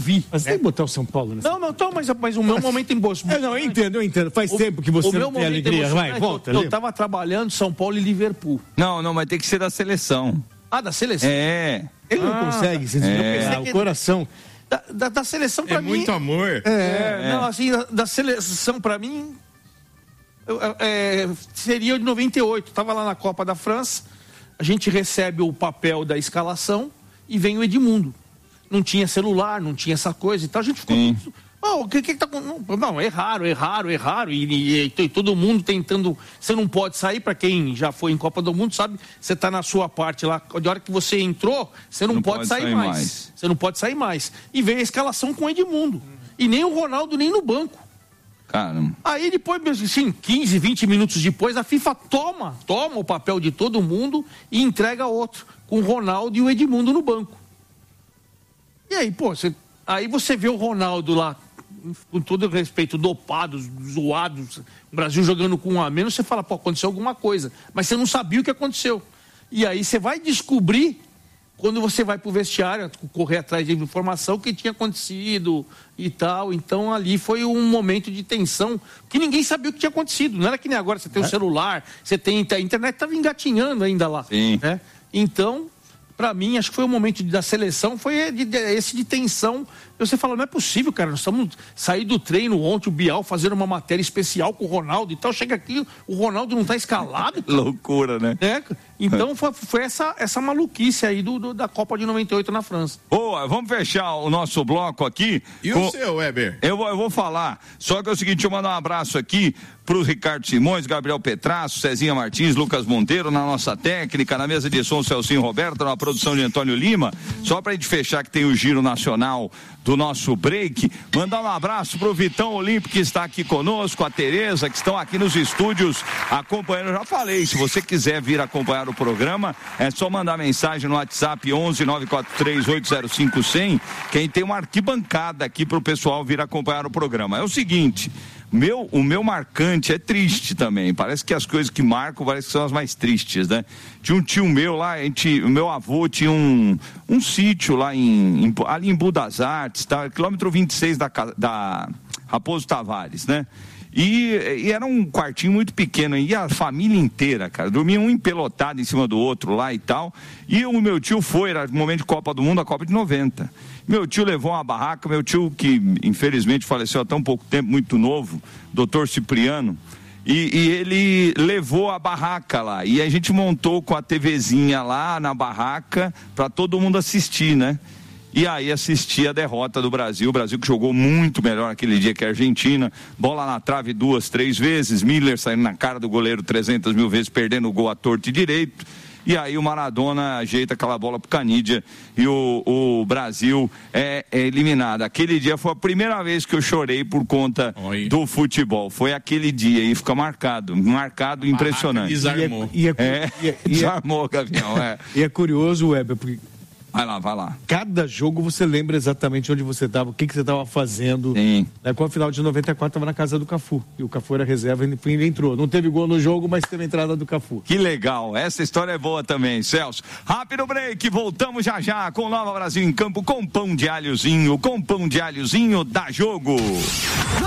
vi. Mas tem que botar o São Paulo nessa. Não, então, mas o meu momento em bolso. Eu entendo. Faz tempo que você não tem alegria. Vai, volta. Eu tava trabalhando São Paulo e Liverpool. Não, mas tem que ser da seleção. Ah, da seleção? Ele não consegue se despegar o coração. Da seleção pra mim... É muito amor. Não, assim, da seleção pra mim... seria de 98. Tava lá na Copa da França. A gente recebe o papel da escalação e vem o Edmundo. Não tinha celular, não tinha essa coisa e tal. A gente ficou... O que tá com... Não, é raro. E todo mundo tentando... Você não pode sair, para quem já foi em Copa do Mundo, sabe? Você tá na sua parte lá. De hora que você entrou, você não pode sair mais. Você não pode sair mais. E veio a escalação com o Edmundo. E nem o Ronaldo, nem no banco. Caramba. Aí depois, assim, 15, 20 minutos depois, a FIFA toma o papel de todo mundo e entrega outro, com o Ronaldo e o Edmundo no banco. E aí, aí você vê o Ronaldo lá, com todo respeito, dopados, zoados, o Brasil jogando com um a menos, você fala, aconteceu alguma coisa. Mas você não sabia o que aconteceu. E aí você vai descobrir, quando você vai pro vestiário, correr atrás de informação, o que tinha acontecido e tal. Então ali foi um momento de tensão, que ninguém sabia o que tinha acontecido. Não era que nem agora, você tem o celular, você tem a internet, estava engatinhando ainda lá. Sim. Né? Então, para mim, acho que foi o momento da seleção, foi esse de tensão. Você fala, não é possível, cara, nós estamos sair do treino ontem, o Bial fazendo uma matéria especial com o Ronaldo e tal, chega aqui, o Ronaldo não está escalado. Loucura, né? Então foi essa maluquice aí da Copa de 98 na França. Boa, vamos fechar o nosso bloco aqui. E o seu, Weber? Eu vou falar, só que é o seguinte, eu mandar um abraço aqui pro Ricardo Simões, Gabriel Petrasso, Cezinha Martins, Lucas Monteiro, na nossa técnica, na mesa de som, Celcinho Roberto, na produção de Antônio Lima, só pra gente fechar que tem o Giro Nacional do nosso break, mandar um abraço pro Vitão Olímpico, que está aqui conosco, a Tereza, que estão aqui nos estúdios acompanhando. Eu já falei, se você quiser vir acompanhar o programa, é só mandar mensagem no WhatsApp 11-943-805-100, que a gente tem uma arquibancada aqui pro pessoal vir acompanhar o programa. É o seguinte, o meu marcante é triste também, parece que as coisas que marcam parece que são as mais tristes, né? Tinha um tio meu lá, o meu avô tinha um sítio lá ali em Budas Artes, tá? Quilômetro 26 da Raposo Tavares, né? E era um quartinho muito pequeno, e a família inteira, cara, dormia um empelotado em cima do outro lá e tal, e o meu tio era no momento de Copa do Mundo, a Copa de 90. Meu tio levou uma barraca, meu tio que infelizmente faleceu há tão pouco tempo, muito novo, doutor Cipriano, e ele levou a barraca lá, e a gente montou com a TVzinha lá na barraca para todo mundo assistir, né? E aí assisti a derrota do Brasil, o Brasil que jogou muito melhor aquele dia que a Argentina, bola na trave 2, 3 vezes, Miller saindo na cara do goleiro 300 mil vezes, perdendo o gol à torta e direito, e aí o Maradona ajeita aquela bola pro Canidia e o Brasil é eliminado. Aquele dia foi a primeira vez que eu chorei por conta do futebol, foi aquele dia e fica marcado, impressionante. Desarmou. Desarmou, Gavião, E é curioso, Weber, porque vai lá. Cada jogo você lembra exatamente onde você estava, o que você estava fazendo. Sim. Com a final de 94 estava na casa do Cafu. E o Cafu era reserva e ele entrou. Não teve gol no jogo, mas teve a entrada do Cafu. Que legal. Essa história é boa também, Celso. Rápido break. Voltamos já com o Nova Brasil em Campo com pão de alhozinho. Com pão de alhozinho dá jogo.